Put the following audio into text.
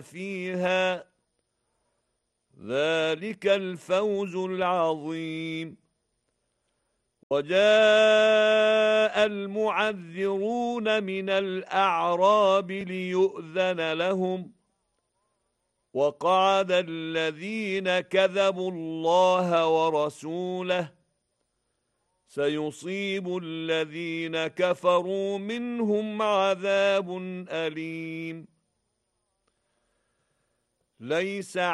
فيها ذلك الفوز العظيم. وجاء المعذرون من الأعراب ليؤذن لهم وقعد الذين كذبوا الله ورسوله سيصيب الذين كفروا منهم عذاب أليم. ليس